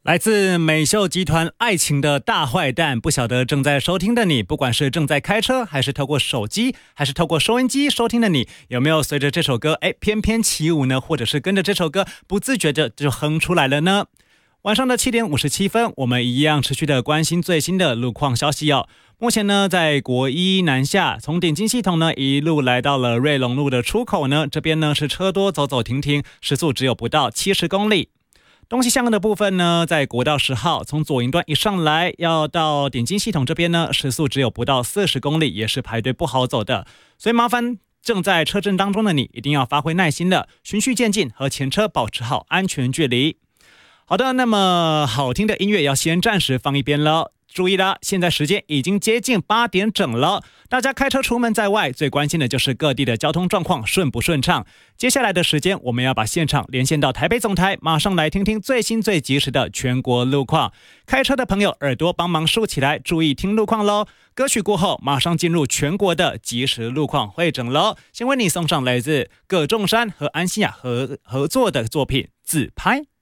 来自美秀集团爱情的大坏蛋，不晓得正在收听的你，不管是正在开车还是透过手机还是透过收音机收听的你，有没有随着这首歌翩翩起舞呢？或者是跟着这首歌不自觉的就哼出来了呢？晚上的7点57分，我们一样持续的关心最新的路况消息哦。目前呢，在国一南下，从点金系统呢一路来到了瑞隆路的出口呢，这边呢是车多走走停停，时速只有不到70公里。东西向的部分呢，在国道10号从左营段一上来，要到点金系统这边呢，时速只有不到40公里，也是排队不好走的。所以麻烦正在车阵当中的你，一定要发挥耐心的循序渐进，和前车保持好安全距离。好的，那么好听的音乐要先暂时放一边了。注意啦，现在时间已经接近8点整了，大家开车出门在外，最关心的就是各地的交通状况顺不顺畅。接下来的时间，我们要把现场连线到台北总台，马上来听听最新最及时的全国路况。开车的朋友耳朵帮忙竖起来，注意听路况咯。歌曲过后，马上进入全国的即时路况会诊咯。先为你送上来自葛仲山和安心亚合作的作品《自拍》。